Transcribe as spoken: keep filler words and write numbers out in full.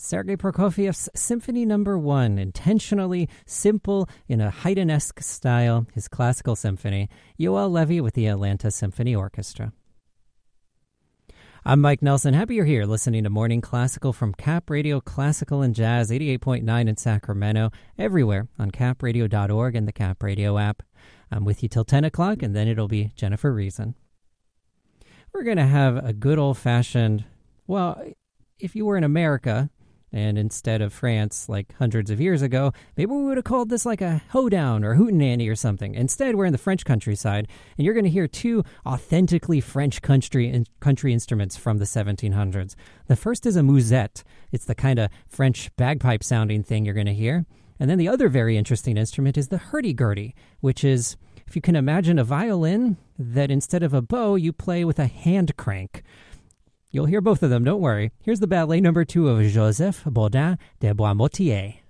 Sergei Prokofiev's Symphony Number One, intentionally simple in a Haydn-esque style, his classical symphony. Yoel Levy with the Atlanta Symphony Orchestra. I'm Mike Nelson. Happy you're here listening to Morning Classical from Cap Radio Classical and Jazz, eighty-eight point nine in Sacramento, everywhere on cap radio dot org and the Cap Radio app. I'm with you till ten o'clock, and then it'll be Jennifer Reason. We're going to have a good old-fashioned, well, if you were in America, and instead of France, like hundreds of years ago, maybe we would have called this like a hoedown or hootenanny or something. Instead, we're in the French countryside, and you're going to hear two authentically French country in, country instruments from the seventeen hundreds. The first is a musette. It's the kind of French bagpipe-sounding thing you're going to hear. And then the other very interesting instrument is the hurdy-gurdy, which is, if you can imagine, a violin that instead of a bow, you play with a hand crank. You'll hear both of them, don't worry. Here's the ballet number two of Joseph Bodin de Boismotier.